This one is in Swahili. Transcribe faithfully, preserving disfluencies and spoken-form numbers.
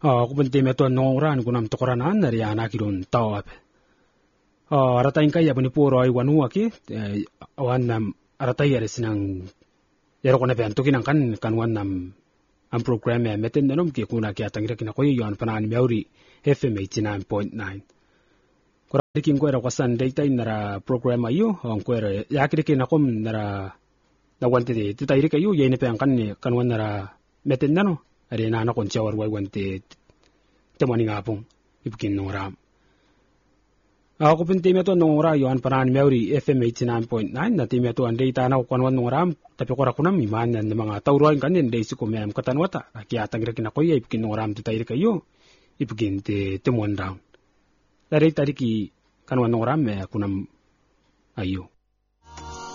Ah, aku penting metu nongoran kunam tokoranan dari anak kirun tawap. Ah, aratain kaya bani puro ay wanu aki, awan nam aratai ada sinang yaro kona ben tukin kan kan wan nam am program ya meten nanom ki kuna ki atangira kina koy yon panan meuri F M eighty-nine point nine. Kora dikin ko era kwasan data inara program ayo on ko era yakiri kina kom nara na wante de titairi kayo yene pe kan ni kan wan nara meten nano ari na na kon chawar wai wante temani ngapong ibukin nongram. Ako pun tim ito nongra yon panan meuri F M eighty-nine point nine na tim ito andai tanaw kanwan nongram tapi kora kunam iman na mga tauruan kanin dai si kumem katanwata kaya tangira kinakoy ibukin nongram titairi kayo ibukin te temuan down. Dari tadi ki kanwan nongram me kunam ayo.